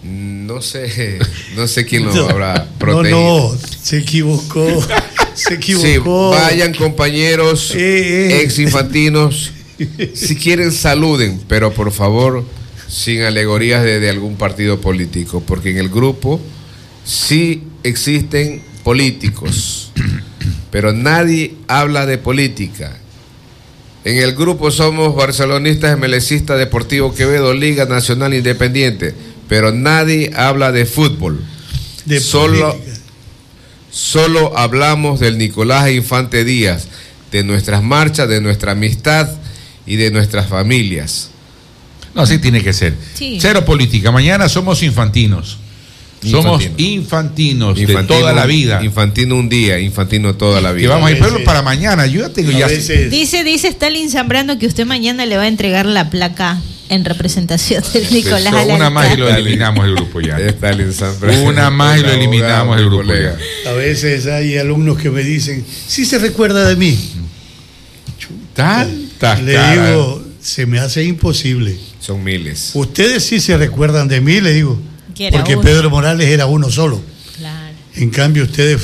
No sé quién lo habrá protegido. No, se equivocó. Sí, vayan compañeros ex infantinos, si quieren saluden, pero por favor sin alegorías de algún partido político, porque en el grupo sí existen políticos, pero nadie habla de política. En el grupo somos barcelonistas, MLCistas, Deportivo Quevedo, Liga Nacional Independiente, pero nadie habla de fútbol. Solo hablamos del Nicolás Infante Díaz, de nuestras marchas, de nuestra amistad y de nuestras familias. No, así tiene que ser. Sí. Cero política. Mañana somos infantinos. Somos infantinos de toda la vida. Infantino un día, infantino toda la vida. Que vamos a ir para mañana. Yo ya tengo ya. Dice Stalin Zambrano que usted mañana le va a entregar la placa en representación del Nicolás Alarcón. Una más y lo eliminamos del grupo ya. Stalin Zambrano. Una más y lo eliminamos del grupo ya. A veces hay alumnos que me dicen, sí se recuerda de mí. Le digo, se me hace imposible. Son miles. Ustedes sí se recuerdan de mí, le digo. Porque uno. Pedro Morales era uno solo. Claro. En cambio, ustedes,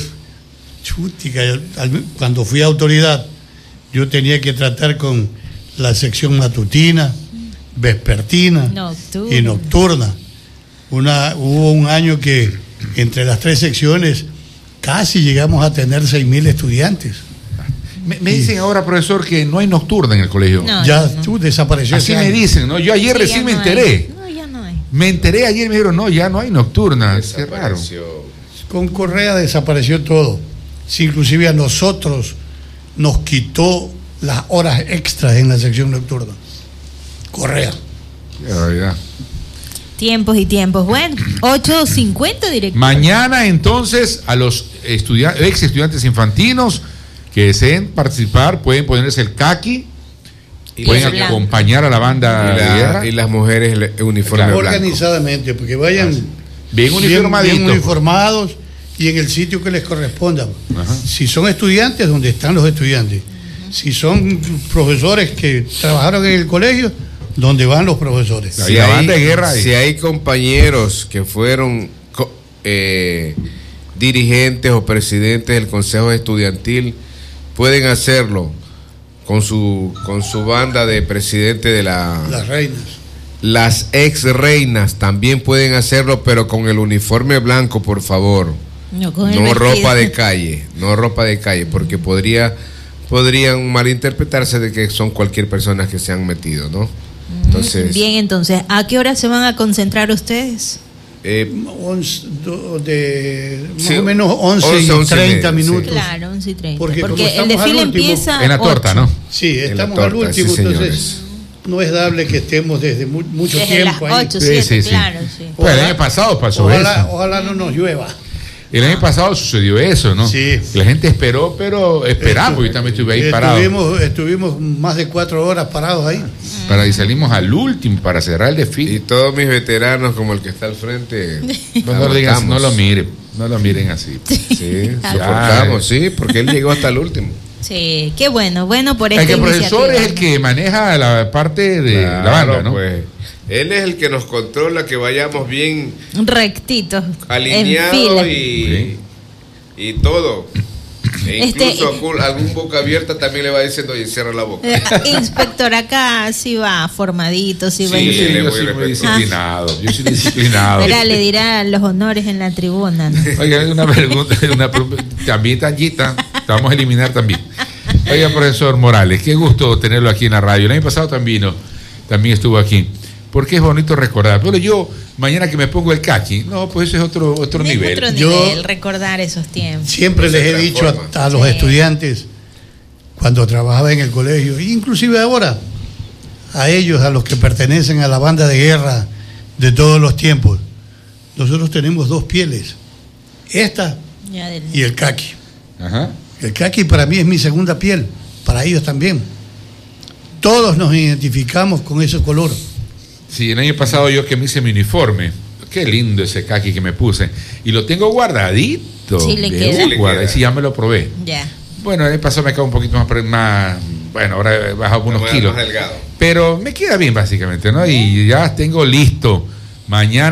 cuando fui autoridad, yo tenía que tratar con la sección matutina, vespertina y nocturna. Hubo un año que entre las tres secciones casi llegamos a tener 6.000 estudiantes. Me dicen ahora, profesor, que no hay nocturna en el colegio. Desapareció. Así me dicen, ¿no? Yo ayer recién me enteré. Me enteré ayer y me dijeron, no, ya no hay nocturna. Qué raro. Con Correa desapareció todo. Sí, inclusive a nosotros nos quitó las horas extras en la sección nocturna. Correa. Qué realidad. Tiempos y tiempos. Bueno, 8:50 directo. Mañana entonces a los ex estudiantes infantinos que deseen participar pueden ponerse el caqui. Pueden acompañar a la banda y las mujeres uniforme blanco. Organizadamente, porque vayan bien uniformados y en el sitio que les corresponda. Si son estudiantes, donde están los estudiantes. Si son profesores que trabajaron en el colegio, donde van los profesores. Si hay compañeros que fueron dirigentes o presidentes del Consejo Estudiantil, pueden hacerlo con su banda de presidente de las reinas. Las ex reinas también pueden hacerlo, pero con el uniforme blanco, por favor. No ropa de calle, porque podrían malinterpretarse de que son cualquier persona que se han metido, ¿no? Entonces, bien, entonces, ¿a qué hora se van a concentrar ustedes? Más o menos 11:30 minutos. Sí. Claro, 11:30. Porque el desfile empieza en la torta, 8. ¿no? Sí, estamos al último, sí, entonces no es dable que estemos desde mucho tiempo las 8, ahí. 7, claro, sí. Pues el año pasado pasó eso. Ojalá no nos llueva. El año pasado sucedió eso, ¿no? Sí. La gente esperó, pero esperamos. Yo también estuve ahí parado. Estuvimos más de 4 horas parados ahí. Y salimos al último para cerrar el desfile. Y todos mis veteranos, como el que está al frente, no lo miren así. Sí, soportamos, sí, porque él llegó hasta el último. Sí, qué bueno por esta iniciativa. El profesor es el que maneja la parte de la banda, ¿no? Pues, él es el que nos controla, que vayamos bien rectitos, alineados y todo. E incluso algún boca abierta también le va diciendo, oye, cierra la boca. Inspector, acá sí va formadito, sí va. Yo soy disciplinado. Mira, le dirá los honores en la tribuna, ¿no? Oiga, una pregunta, también Tallita, te vamos a eliminar también. Oiga, profesor Morales, qué gusto tenerlo aquí en la radio. El año pasado también estuvo aquí. Porque es bonito recordar. Pero yo, mañana que me pongo el caqui, pues eso es otro nivel. Recordar esos tiempos. Siempre les he dicho a los estudiantes, cuando trabajaba en el colegio, inclusive ahora, a ellos, a los que pertenecen a la banda de guerra de todos los tiempos, nosotros tenemos 2 pieles, esta y el caqui. El caqui para mí es mi segunda piel, para ellos también. Todos nos identificamos con ese color. Sí, el año pasado yo que me hice mi uniforme, qué lindo ese caqui que me puse, y lo tengo guardadito. Sí, le queda. Sí, ya me lo probé. Ya. Bueno, el año pasado me quedó un poquito más, bueno, ahora he bajado unos kilos. Pero me queda bien básicamente, ¿no? Y ya tengo listo mañana.